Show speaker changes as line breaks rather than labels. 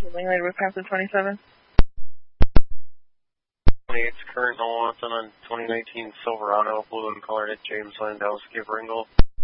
Langley, Wisconsin 27.
28's current no Watson on 2019 Silverado, blue and colored at James Landowski of Ringgold.